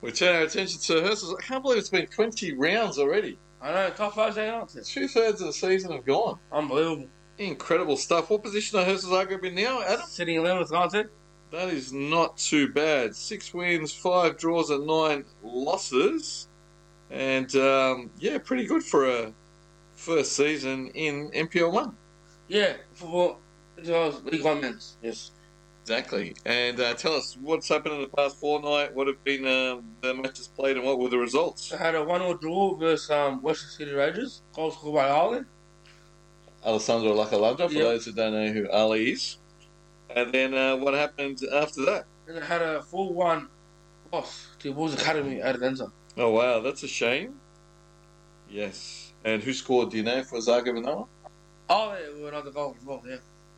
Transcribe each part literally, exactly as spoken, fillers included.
We turn our attention to Herschel's. I can't believe it's been twenty rounds already. I know, top five day answer. Two thirds of the season have gone. Unbelievable. Incredible stuff. What position are Herschel's Zagreb in now, Adam? Sitting eleventh, answer. That is not too bad. Six wins, five draws, and nine losses. And, um, yeah, pretty good for a first season in N P L one. Yeah, football. League One men's, yes. Exactly. And uh, tell us what's happened in the past fortnight, what have been uh, the matches played, and what were the results? I had a one-all draw versus um, Western City Rangers. Goal scored by Ali. Alessandro Lacalandra, for Yep. those who don't know who Ali is. And then uh, what happened after that? And I had a four one loss to Bulls Academy at Adenza. Oh, wow, that's a shame. Yes. And who scored, do you know, for Zagreb and that one? Oh, yeah, another goal as well, yeah.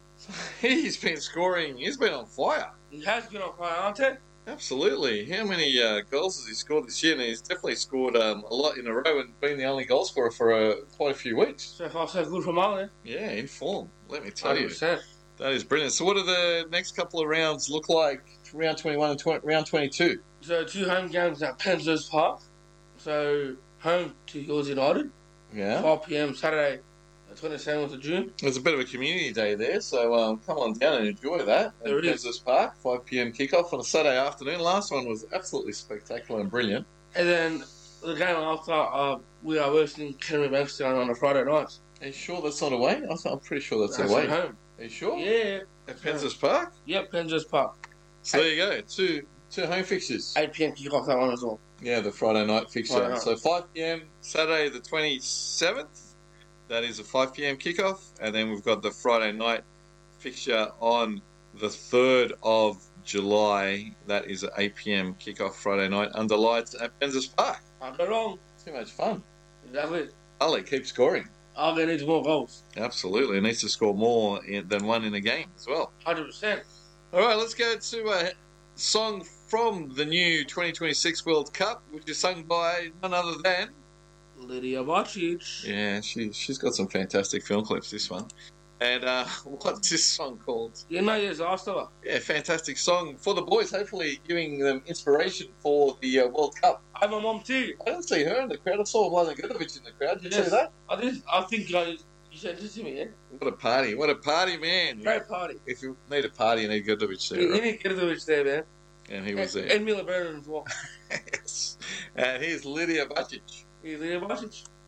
He's been scoring. He's been on fire. He has been on fire, aren't he? Absolutely. How many uh, goals has he scored this year? And he's definitely scored um, a lot in a row and been the only goal scorer for uh, quite a few weeks. So far, so good from Ali. Yeah, in form. Let me tell one hundred you. percent. That is brilliant. So what do the next couple of rounds look like? Round twenty-one and twenty, round twenty-two. So two home games at Penshurst Park. So home to Hills United. Yeah. four p.m. Saturday, the twenty-seventh of June. There's a bit of a community day there, so um, come on down and enjoy that. There it is. Penshurst Park, five p.m. kickoff on a Saturday afternoon. Last one was absolutely spectacular and brilliant. And then the game after, uh, we are versing Henry Bankstown on a Friday night. Are you sure that's not away? I th- I'm pretty sure that's, That's away. at home. Are you sure? Yeah. At Penshurst Park? Yep, Penshurst Park. So there you go. Two two home fixtures. eight p.m. kick off that one as well. Yeah, the Friday night fixture. Friday night. So five p.m. Saturday the twenty-seventh. That is a five p.m. kickoff. And then we've got the Friday night fixture on the third of July. That is an eight p.m. kickoff Friday night under lights at Penshurst Park. Can't go wrong. Too much fun. Exactly. Ali, keep scoring. Ali needs more goals. Absolutely. He needs to score more in, than one in a game as well. one hundred percent. All right, let's go to a song from the new twenty twenty-six World Cup, which is sung by none other than... Lydia Bacic. Yeah, she, she's got some fantastic film clips, this one. And uh, what's this song called? You know, yes, Arsenal. Yeah, fantastic song for the boys, hopefully giving them inspiration for the uh, World Cup. I have my mom too. I didn't see her in the crowd. I saw Mladen Grdovic in the crowd. Did you Yes. see that? I, did, I think I, you said this to me, yeah? What a party. What a party, man. Great party. If you need a party, you need Grdovic there, You right? need to get the there, man. And he was and, there. And Mila Baron as well. Yes. And here's Lydia Bacic. He's Lydia Bacic.